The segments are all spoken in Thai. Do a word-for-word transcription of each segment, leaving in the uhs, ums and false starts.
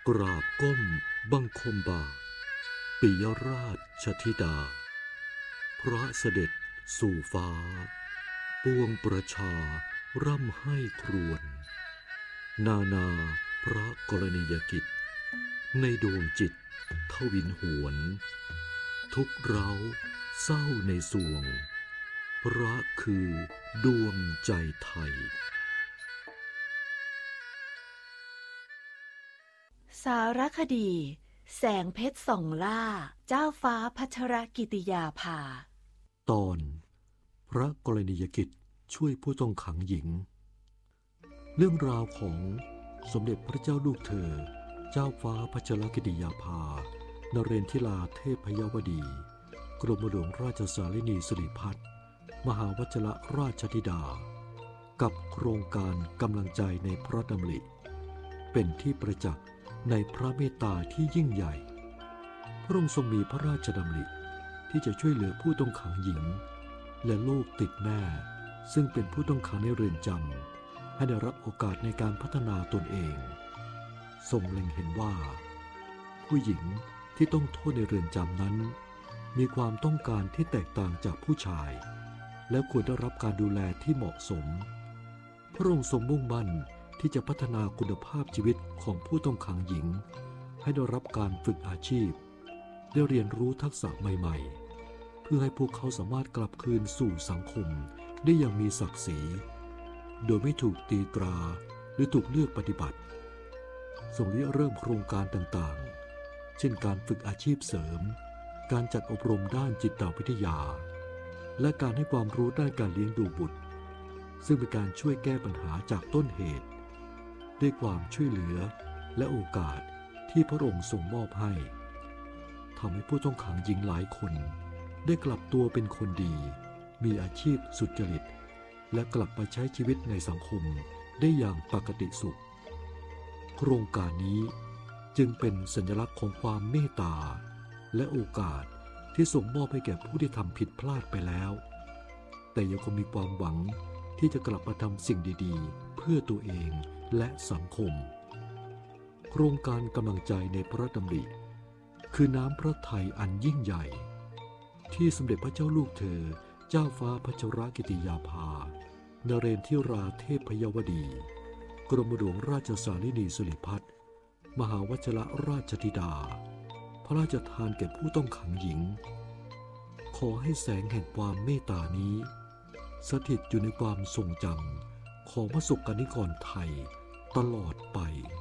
กราบก้มบังคมบาทปิยราชธิดาพระเสด็จสู่ฟ้าปวงประชาร่ำให้ครวญนานาพระกรณียกิจในดวงจิตทวินหวนทุกเร้าเศร้าในสวงพระคือดวงใจไทยสารคดีแสงเพชรส่องล่าเจ้าฟ้าพัชรกิติยาภาตอนพระกรณียกิจช่วยผู้ต้องขังหญิงเรื่องราวของสมเด็จพระเจ้าลูกเธอเจ้าฟ้าพัชรกิติยาภานเรนทิลาเทพพยวดีกรมหลวงราชสารินีสิริพัฒน์มหาวชรราชธิดากับโครงการกำลังใจในพระดำริเป็นที่ประจักษ์ในพระเมตตาที่ยิ่งใหญ่พระองค์ทรงมีพระราชดำริที่จะช่วยเหลือผู้ต้องขังหญิงและลูกติดแม่ซึ่งเป็นผู้ต้องขังในเรือนจำให้ได้รับโอกาสในการพัฒนาตนเองทรงเล็งเห็นว่าผู้หญิงที่ต้องโทษในเรือนจำนั้นมีความต้องการที่แตกต่างจากผู้ชายและควรได้รับการดูแลที่เหมาะสมพระองค์ทรงมุ่งมั่นที่จะพัฒนาคุณภาพชีวิตของผู้ต้องขังหญิงให้ได้รับการฝึกอาชีพได้เรียนรู้ทักษะใหม่ๆเพื่อให้พวกเขาสามารถกลับคืนสู่สังคมได้อย่างมีศักดิ์ศรีโดยไม่ถูกตีตราหรือถูกเลือกปฏิบัติทรงเริ่มโครงการต่างๆเช่นการฝึกอาชีพเสริมการจัดอบรมด้านจิตวิทยาและการให้ความรู้ด้านการเลี้ยงดูบุตรซึ่งเป็นการช่วยแก้ปัญหาจากต้นเหตุด้วยความช่วยเหลือและโอกาสที่พระองค์ทรงมอบให้ทำให้ผู้ต้องขังหญิงหลายคนได้กลับตัวเป็นคนดีมีอาชีพสุจริตและกลับมาใช้ชีวิตในสังคมได้อย่างปกติสุขโครงการนี้จึงเป็นสัญลักษณ์ของความเมตตาและโอกาสที่ทรงมอบให้แก่ผู้ที่ทำผิดพลาดไปแล้วแต่ยังคงมีความหวังที่จะกลับมาทำสิ่งดีๆเพื่อตัวเองและสังคมโครงการกำลังใจในพระดำริคือน้ำพระทัยอันยิ่งใหญ่ที่สมเด็จพระเจ้าลูกเธอเจ้าฟ้าพัชรกิติยาภานเรนทิราเทพพยวดีกรมหลวงราชสารินีสิริพัฒน์มหาวชรราชธิดาพระราชทานแก่ผู้ต้องขังหญิงขอให้แสงแห่งความเมตตานี้สถิตอยู่ในความทรงจำของพระสงฆ์นิกรไทยตลอดไป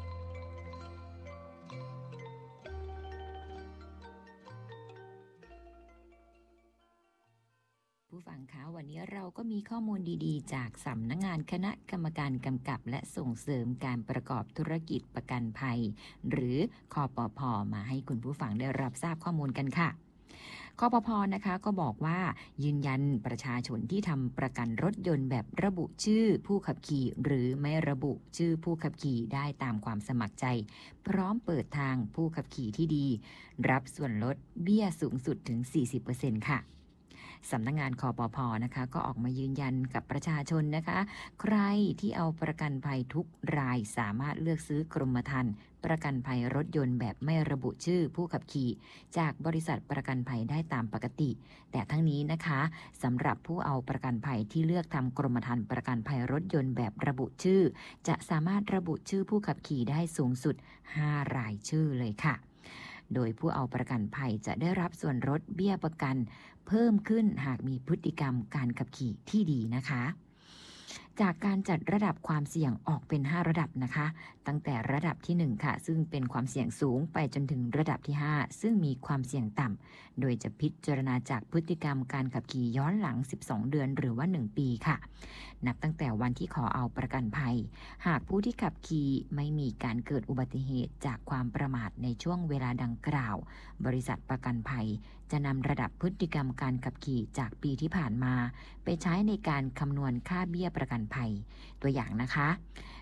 ผู้ฟังคะวันนี้เราก็มีข้อมูลดีๆจากสำนักงานคณะกรรมการกำกับและส่งเสริมการประกอบธุรกิจประกันภัยหรือคปภ.มาให้คุณผู้ฟังได้รับทราบข้อมูลกันค่ะคปภ.นะคะก็บอกว่ายืนยันประชาชนที่ทำประกันรถยนต์แบบระบุชื่อผู้ขับขี่หรือไม่ระบุชื่อผู้ขับขี่ได้ตามความสมัครใจพร้อมเปิดทางผู้ขับขี่ที่ดีรับส่วนลดเบี้ยสูงสุดถึง สี่สิบเปอร์เซ็นต์ ค่ะสำนักงานคปภ.นะคะก็ออกมายืนยันกับประชาชนนะคะใครที่เอาประกันภัยทุกรายสามารถเลือกซื้อกรมธรรม์ประกันภัยรถยนต์แบบไม่ระบุชื่อผู้ขับขี่จากบริษัทประกันภัยได้ตามปกติแต่ทั้งนี้นะคะสำหรับผู้เอาประกันภัยที่เลือกทำกรมธรรม์ประกันภัยรถยนต์แบบระบุชื่อจะสามารถระบุชื่อผู้ขับขี่ได้สูงสุดห้ารายชื่อเลยค่ะโดยผู้เอาประกันภัยจะได้รับส่วนลดเบี้ยประกันเพิ่มขึ้นหากมีพฤติกรรมการขับขี่ที่ดีนะคะจากการจัดระดับความเสี่ยงออกเป็นห้าระดับนะคะตั้งแต่ระดับที่หนึ่งค่ะซึ่งเป็นความเสี่ยงสูงไปจนถึงระดับที่ห้าซึ่งมีความเสี่ยงต่ำโดยจะพิจารณาจากพฤติกรรมการขับขี่ย้อนหลังสิบสองเดือนหรือว่าหนึ่งปีค่ะนับตั้งแต่วันที่ขอเอาประกันภัยหากผู้ที่ขับขี่ไม่มีการเกิดอุบัติเหตุจากความประมาทในช่วงเวลาดังกล่าวบริษัทประกันภัยจะนำระดับพฤติกรรมการขับขี่จากปีที่ผ่านมาไปใช้ในการคำนวณค่าเบี้ยประกันภัยตัวอย่างนะคะ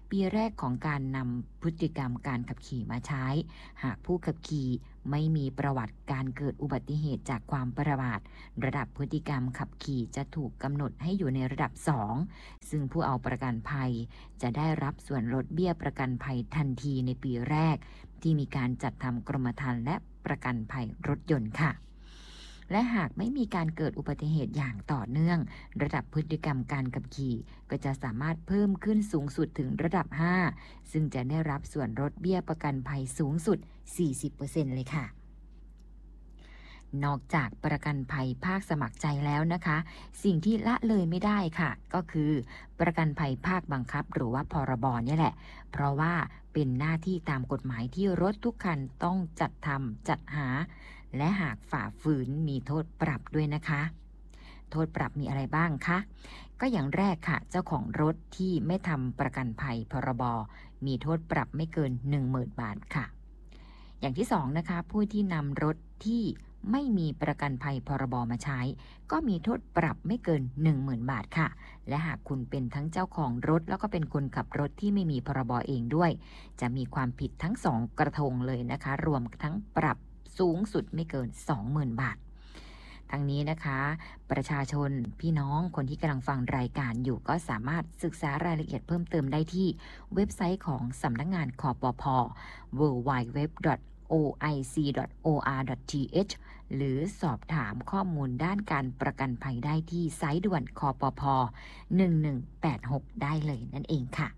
ปีแรกของการนำพฤติกรรมการขับขี่มาใช้หากผู้ขับขี่ไม่มีประวัติการเกิดอุบัติเหตุจากความประมาทระดับพฤติกรรมขับขี่จะถูกกำหนดให้อยู่ในระดับสองซึ่งผู้เอาประกันภัยจะได้รับส่วนลดเบี้ยประกันภัยทันทีในปีแรกที่มีการจัดทำกรมธรรม์และประกันภัยรถยนต์ค่ะและหากไม่มีการเกิดอุบัติเหตุอย่างต่อเนื่องระดับพฤติกรรมการขับขี่ก็จะสามารถเพิ่มขึ้นสูงสุดถึงระดับห้าซึ่งจะได้รับส่วนลดเบี้ยประกันภัยสูงสุด สี่สิบเปอร์เซ็นต์ เลยค่ะนอกจากประกันภัยภาคสมัครใจแล้วนะคะสิ่งที่ละเลยไม่ได้ค่ะก็คือประกันภัยภาคบังคับหรือว่าพรบเนี่ยแหละเพราะว่าเป็นหน้าที่ตามกฎหมายที่รถทุกคันต้องจัดทำจัดหาและหากฝ่าฝืนมีโทษปรับด้วยนะคะโทษปรับมีอะไรบ้างคะก็อย่างแรกค่ะเจ้าของรถที่ไม่ทำประกันภัยพรบมีโทษปรับไม่เกิน หนึ่งหมื่น บาทค่ะอย่างที่สองนะคะผู้ที่นำรถที่ไม่มีประกันภัยพรบมาใช้ก็มีโทษปรับไม่เกิน หนึ่งหมื่น บาทค่ะและหากคุณเป็นทั้งเจ้าของรถแล้วก็เป็นคนขับรถที่ไม่มีพรบเองด้วยจะมีความผิดทั้งสองกระทงเลยนะคะรวมทั้งปรับสูงสุดไม่เกิน สองหมื่น บาททั้งนี้นะคะประชาชนพี่น้องคนที่กำลังฟังรายการอยู่ก็สามารถศึกษารายละเอียดเพิ่มเติมได้ที่เว็บไซต์ของสำนักงานคปภ ดับเบิลยู ดับเบิลยู ดับเบิลยู ดับเบิลยู ดอท โอ ไอ ซี ดอท โอ อาร์ ดอท ที เอช หรือสอบถามข้อมูลด้านการประกันภัยได้ที่สายด่วนคปภ หนึ่งหนึ่งแปดหกได้เลยนั่นเองค่ะ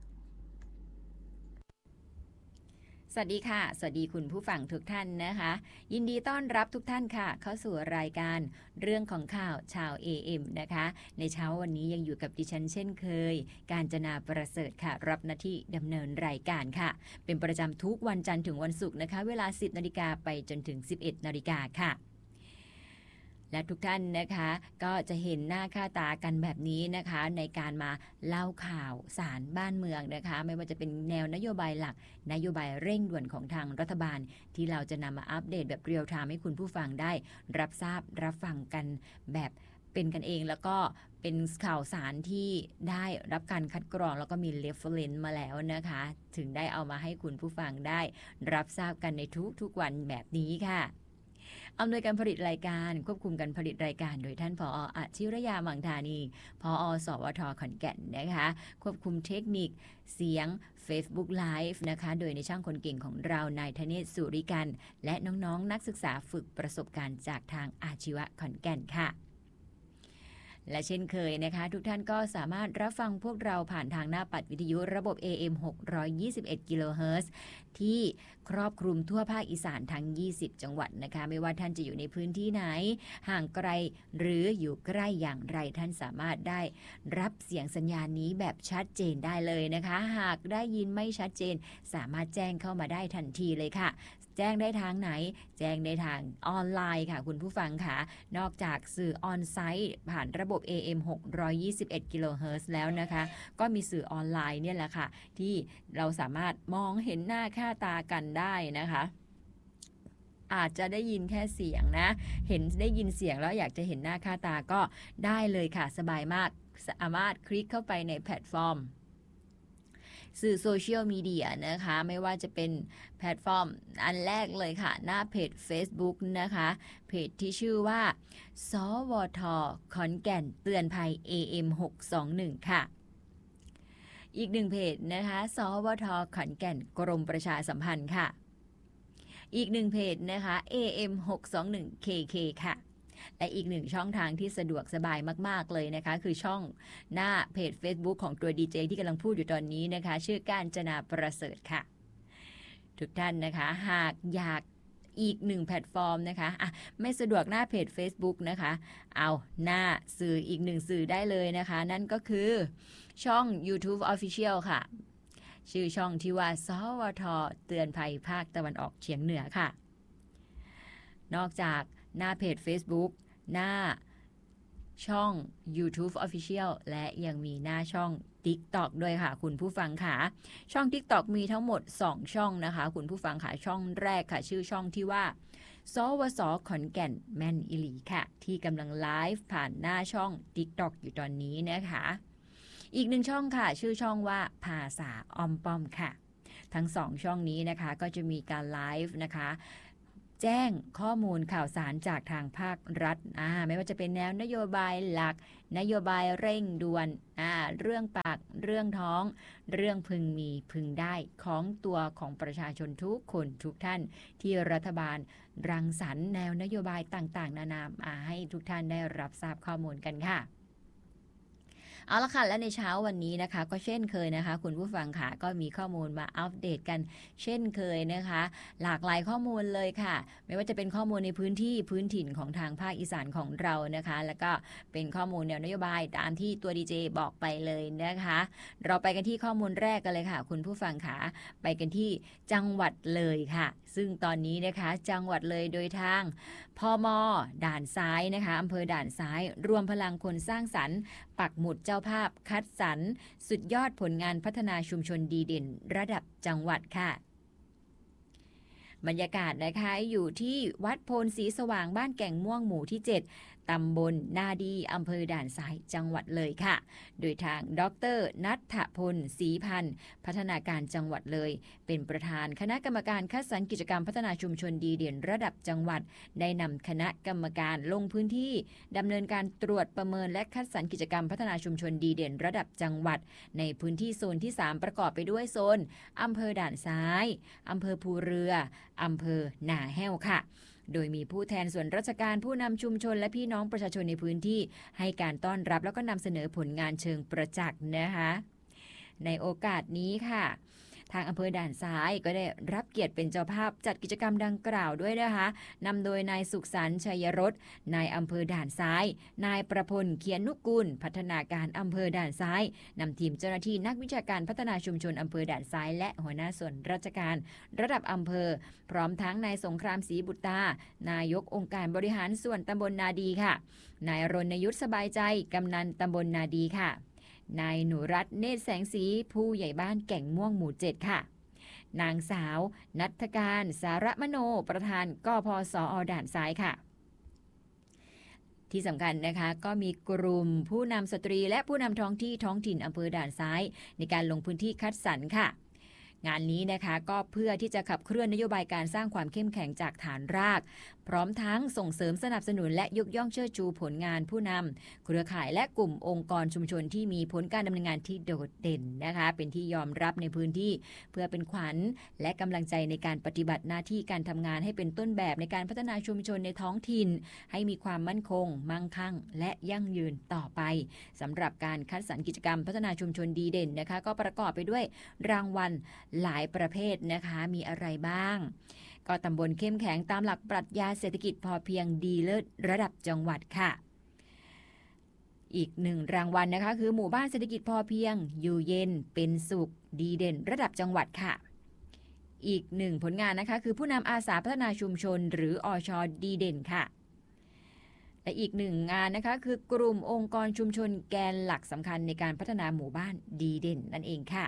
สวัสดีค่ะสวัสดีคุณผู้ฟังทุกท่านนะคะยินดีต้อนรับทุกท่านค่ะเข้าสู่รายการเรื่องของข่าวชาว เอ เอ็ม นะคะในเช้าวันนี้ยังอยู่กับดิฉันเช่นเคยกาญจนาประเสริฐค่ะรับหน้าที่ดำเนินรายการค่ะเป็นประจำทุกวันจันทร์ถึงวันศุกร์นะคะเวลา สิบนาฬิกาไปจนถึง สิบเอ็ดนาฬิกาค่ะและทุกท่านนะคะก็จะเห็นหน้าค่าตากันแบบนี้นะคะในการมาเล่าข่าวสารบ้านเมืองนะคะไม่ว่าจะเป็นแนวนโยบายหลักนโยบายเร่งด่วนของทางรัฐบาลที่เราจะนำมาอัปเดตแบบเรียลไทม์ให้คุณผู้ฟังได้รับทราบรับฟังกันแบบเป็นกันเองแล้วก็เป็นข่าวสารที่ได้รับการคัดกรองแล้วก็มีเรฟเฟอเรนซ์มาแล้วนะคะถึงได้เอามาให้คุณผู้ฟังได้รับทราบกันในทุกๆวันแบบนี้ค่ะอำนวยการผลิตรายการควบคุมการผลิตรายการโดยท่านผอ.อาชิรยามังธานีผอ.สวท.ขอนแก่นนะคะควบคุมเทคนิคเสียง Facebook Live นะคะโดยในช่างคนเก่งของเรานายธเนศสุริกันและน้องๆ นักศึกษาฝึกประสบการณ์จากทางอาชีวะขอนแก่นค่ะและเช่นเคยนะคะทุกท่านก็สามารถรับฟังพวกเราผ่านทางหน้าปัดวิทยุระบบ เอ เอ็ม หกร้อยยี่สิบเอ็ด กิโลเฮิรตซ์ที่ครอบคลุมทั่วภาคอีสานทั้งยี่สิบจังหวัดนะคะไม่ว่าท่านจะอยู่ในพื้นที่ไหนห่างไกลหรืออยู่ใกล้อย่างไรท่านสามารถได้รับเสียงสัญญาณนี้แบบชัดเจนได้เลยนะคะหากได้ยินไม่ชัดเจนสามารถแจ้งเข้ามาได้ทันทีเลยค่ะแจ้งได้ทางไหนแจ้งได้ทางออนไลน์ค่ะคุณผู้ฟังค่ะนอกจากสื่อออนไซต์ผ่านระบบ เอ เอ็ม หกร้อยยี่สิบเอ็ด กิโลเฮิรตซ์แล้วนะคะก็มีสื่อออนไลน์เนี่ยแหละค่ะที่เราสามารถมองเห็นหน้าค่าตากันได้นะคะอาจจะได้ยินแค่เสียงนะเห็นได้ยินเสียงแล้วอยากจะเห็นหน้าค่าตาก็ได้เลยค่ะสบายมากสามารถคลิกเข้าไปในแพลตฟอร์มสื่อโซเชียลมีเดียนะคะไม่ว่าจะเป็นแพลตฟอร์มอันแรกเลยค่ะหน้าเพจ Facebook นะคะเพจที่ชื่อว่าสวท.ขอนแก่นเตือนภัย เอ เอ็ม หกสองหนึ่ง ค่ะอีกหนึ่งเพจนะคะสวท.ขอนแก่นกรมประชาสัมพันธ์ค่ะอีกหนึ่งเพจนะคะ เอ เอ็ม หกสองหนึ่ง เค เค ค่ะและอีกหนึ่งช่องทางที่สะดวกสบายมากๆเลยนะคะคือช่องหน้าเพจ Facebook ของตัวดีเจที่กำลังพูดอยู่ตอนนี้นะคะชื่อกาญจนาประเสริฐค่ะทุกท่านนะคะหากอยากอีกหนึ่งแพลตฟอร์มนะคะอ่ะไม่สะดวกหน้าเพจ Facebook นะคะเอาหน้าสื่ออีกหนึ่งสื่อได้เลยนะคะนั่นก็คือช่อง YouTube Official ค่ะชื่อช่องที่ว่าสวท.เตือนภัยภาคตะวันออกเฉียงเหนือค่ะนอกจากหน้าเพจ Facebook หน้าช่อง YouTube Official และยังมีหน้าช่อง TikTok ด้วยค่ะคุณผู้ฟังค่ะช่อง TikTok มีทั้งหมดสองช่องนะคะคุณผู้ฟังค่ะช่องแรกค่ะชื่อช่องที่ว่าสวส.ขอนแก่นแม่นอิหลีค่ะที่กำลังไลฟ์ผ่านหน้าช่อง TikTok อยู่ตอนนี้นะคะอีกหนึ่งช่องค่ะชื่อช่องว่าภาษาอ้อมป้อมค่ะทั้งสองช่องนี้นะคะก็จะมีการไลฟ์นะคะแจ้งข้อมูลข่าวสารจากทางภาครัฐอ่าไม่ว่าจะเป็นแนวนโยบายหลักนโยบายเร่งด่วนอ่าเรื่องปากเรื่องท้องเรื่องพึงมีพึงได้ของตัวของประชาชนทุกคนทุกท่านที่รัฐบาลรังสรรค์แนวนโยบายต่างๆนานามาให้ทุกท่านได้รับทราบข้อมูลกันค่ะเอาละค่ะและในเช้าวันนี้นะคะก็เช่นเคยนะคะคุณผู้ฟังค่ะก็มีข้อมูลมาอัปเดตกันเช่นเคยนะคะหลากหลายข้อมูลเลยค่ะไม่ว่าจะเป็นข้อมูลในพื้นที่พื้นถิ่นของทางภาคอีสานของเรานะคะแล้วก็เป็นข้อมูลแนวนโยบายตามที่ตัวดีเจบอกไปเลยนะคะเราไปกันที่ข้อมูลแรกกันเลยค่ะคุณผู้ฟังค่ะไปกันที่จังหวัดเลยค่ะซึ่งตอนนี้นะคะจังหวัดเลยโดยทางพม.ด่านซ้ายนะคะอำเภอด่านซ้ายรวมพลังคนสร้างสรรค์ปักหมุดเจ้าภาพคัดสรรสุดยอดผลงานพัฒนาชุมชนดีเด่นระดับจังหวัดค่ะบรรยากาศนะคะอยู่ที่วัดโพนศรีสว่างบ้านแก่งม่วงหมู่ที่เจ็ดตำบลนาดีอำเภอด่านซ้ายจังหวัดเลยค่ะโดยทางดร.ณัฐพลศรีพันธ์พัฒนาการจังหวัดเลยเป็นประธานคณะกรรมการคัดสรรกิจกรรมพัฒนาชุมชนดีเด่นระดับจังหวัดได้นำคณะกรรมการลงพื้นที่ดำเนินการตรวจประเมินและคัดสรรกิจกรรมพัฒนาชุมชนดีเด่นระดับจังหวัดในพื้นที่โซนที่สามประกอบไปด้วยโซนอำเภอด่านซ้ายอำเภอภูเรืออำเภอหน่าแห้วค่ะโดยมีผู้แทนส่วนราชการผู้นำชุมชนและพี่น้องประชาชนในพื้นที่ให้การต้อนรับแล้วก็นำเสนอผลงานเชิงประจักษ์นะคะในโอกาสนี้ค่ะทางอำเภอด่านซ้ายก็ได้รับเกียรติเป็นเจ้าภาพจัดกิจกรรมดังกล่าวด้วยนะคะนำโดยนายสุขสันต์ชัยรสนายอำเภอด่านซ้ายนายประพลเขียนนุกูลพัฒนาการอำเภอด่านซ้ายนำทีมเจ้าหน้าที่นักวิชาการพัฒนาชุมชนอำเภอด่านซ้ายและหัวหน้าส่วนราชการระดับอำเภอพร้อมทั้งนายสงครามศรีบุตรตานายกองค์การบริหารส่วนตำบลนาดีค่ะนายรณยุทธสบายใจกำนันตำบลนาดีค่ะนายหนูรัตน์เนตรแสงสีผู้ใหญ่บ้านแก่งม่วงหมู่เจ็ดค่ะนางสาวณัฐการสารมโนประธานกพสอด่านซ้ายค่ะที่สำคัญนะคะก็มีกลุ่มผู้นำสตรีและผู้นำท้องที่ท้องถิ่นอำเภอด่านซ้ายในการลงพื้นที่คัดสรรค่ะงานนี้นะคะก็เพื่อที่จะขับเคลื่อนนโยบายการสร้างความเข้มแข็งจากฐานรากพร้อมทั้งส่งเสริมสนับสนุนและยกย่องเชิดชูผลงานผู้นำเครือข่ายและกลุ่มองค์กรชุมชนที่มีผลการดำเนินงานที่โดดเด่นนะคะเป็นที่ยอมรับในพื้นที่เพื่อเป็นขวัญและกำลังใจในการปฏิบัติหน้าที่การทำงานให้เป็นต้นแบบในการพัฒนาชุมชนในท้องถิ่นให้มีความมั่นคงมั่งคั่งและยั่งยืนต่อไปสำหรับการคัดสรรกิจกรรมพัฒนาชุมชนดีเด่นนะคะก็ประกอบไปด้วยรางวัลหลายประเภทนะคะมีอะไรบ้างก็ตำบลเข้มแข็งตามหลักปรัชญาเศรษฐกิจพอเพียงดีเลิศระดับจังหวัดค่ะอีกหนึ่งรางวัลนะคะคือหมู่บ้านเศรษฐกิจพอเพียงอยู่เย็นเป็นสุขดีเด่นระดับจังหวัดค่ะอีกหนึ่งผลงานนะคะคือผู้นำอาสาพัฒนาชุมชนหรืออช.ดีเด่นค่ะและอีกหนึ่งงานนะคะคือกลุ่มองค์กรชุมชนแกนหลักสำคัญในการพัฒนาหมู่บ้านดีเด่นนั่นเองค่ะ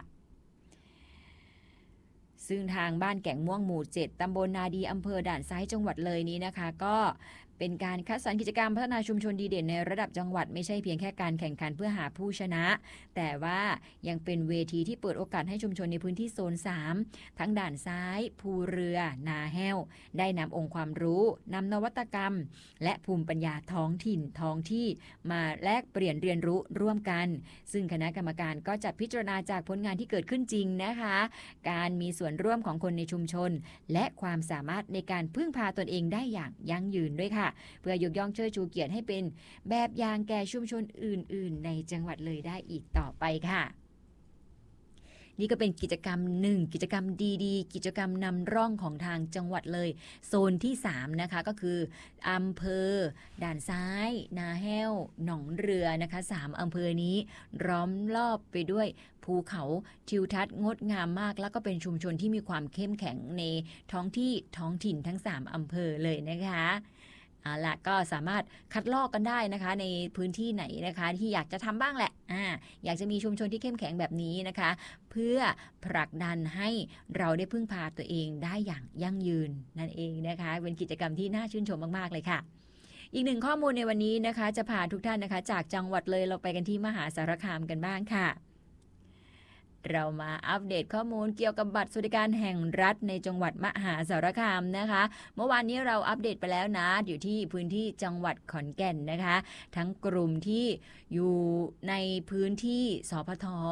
ซึ่งทางบ้านแก่งม่วงหมู่เจ็ดตำบลนาดีอำเภอด่านซ้ายจังหวัดเลยนี้นะคะก็เป็นการคัดสรรกิจกรรมพัฒนาชุมชนดีเด่นในระดับจังหวัดไม่ใช่เพียงแค่การแข่งขันเพื่อหาผู้ชนะแต่ว่ายังเป็นเวทีที่เปิดโอกาสให้ชุมชนในพื้นที่โซนสามทั้งด่านซ้ายภูเรือนาแห้วได้นำองค์ความรู้นำนวัตกรรมและภูมิปัญญาท้องถิ่นท้องที่มาแลกเปลี่ยนเรียนรู้ร่วมกันซึ่งคณะกรรมการก็จะพิจารณาจากผลงานที่เกิดขึ้นจริงนะคะการมีส่วนร่วมของคนในชุมชนและความสามารถในการพึ่งพาตนเองได้อย่างยั่งยืนด้วยค่ะเพื่อยกย่องเชิดชูเกียรติให้เป็นแบบอย่างแก่ชุมชนอื่นๆในจังหวัดเลยได้อีกต่อไปค่ะนี่ก็เป็นกิจกรรมหนึ่งกิจกรรมดีๆกิจกรรมนำร่องของทางจังหวัดเลยโซนที่สามนะคะก็คืออำเภอด่านซ้ายนาแห้วหนองเรือนะคะสามอำเภอนี้ล้อมรอบไปด้วยภูเขาทิวทัศน์งดงามมากแล้วก็เป็นชุมชนที่มีความเข้มแข็งในท้องที่ท้องถิ่นทั้งสามอำเภอเลยนะคะเอาล่ะก็สามารถคัดลอกกันได้นะคะในพื้นที่ไหนนะคะที่อยากจะทำบ้างแหละอ่าอยากจะมีชุมชนที่เข้มแข็งแบบนี้นะคะเพื่อผลักดันให้เราได้พึ่งพาตัวเองได้อย่างยั่งยืนนั่นเองนะคะเป็นกิจกรรมที่น่าชื่นชมมากๆเลยค่ะอีกหนึ่งข้อมูลในวันนี้นะคะจะพาทุกท่านนะคะจากจังหวัดเลยเราไปกันที่มหาสารคามกันบ้างค่ะเรามาอัปเดตข้อมูลเกี่ยวกับบัตรสวัสดิการแห่งรัฐในจังหวัดมหาสารคามนะคะเมื่อวานนี้เราอัปเดตไปแล้วนะอยู่ที่พื้นที่จังหวัดขอนแก่นนะคะทั้งกลุ่มที่อยู่ในพื้นที่สพท